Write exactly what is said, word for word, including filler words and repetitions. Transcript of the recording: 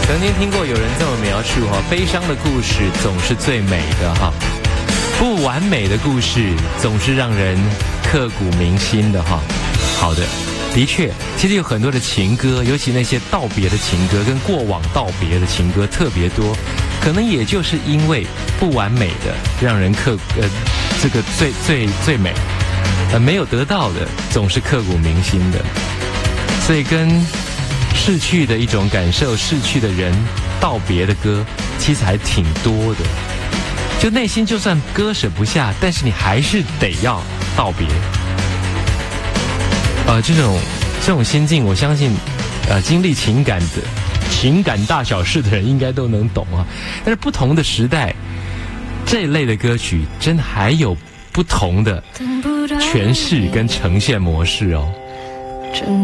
曾经听过有人这么描述哈，悲伤的故事总是最美的哈，不完美的故事总是让人刻骨铭心的哈。好的，的确，其实有很多的情歌，尤其那些道别的情歌跟过往道别的情歌特别多，可能也就是因为不完美的让人刻呃这个最最最美，呃没有得到的总是刻骨铭心的，所以跟逝去的一种感受，逝去的人道别的歌其实还挺多的，就内心就算割舍不下，但是你还是得要道别。呃，这种这种心境，我相信，呃，经历情感的情感大小事的人应该都能懂啊。但是不同的时代，这一类的歌曲真的还有不同的诠释跟呈现模式哦。